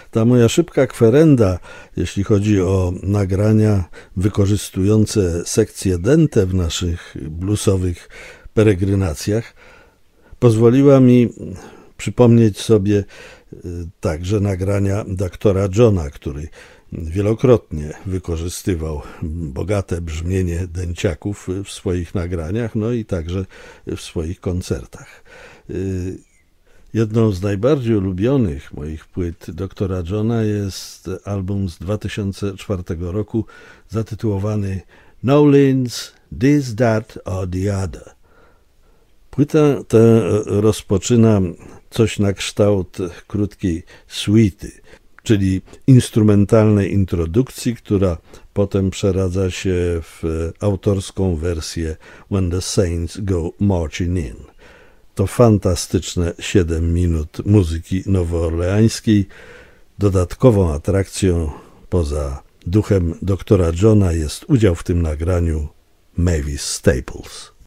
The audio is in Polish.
Ta moja szybka kwerenda, jeśli chodzi o nagrania wykorzystujące sekcję dente w naszych bluesowych peregrynacjach, pozwoliła mi przypomnieć sobie także nagrania doktora Johna, który wielokrotnie wykorzystywał bogate brzmienie dęciaków w swoich nagraniach, no i także w swoich koncertach. Jedną z najbardziej ulubionych moich płyt doktora Johna jest album z 2004 roku zatytułowany Nolens, This, That or the Other. Płytę tę rozpoczyna coś na kształt krótkiej suity, czyli instrumentalnej introdukcji, która potem przeradza się w autorską wersję When the Saints Go Marching In. To fantastyczne 7 minut muzyki nowoorleańskiej. Dodatkową atrakcją poza duchem doktora Johna jest udział w tym nagraniu Mavis Staples.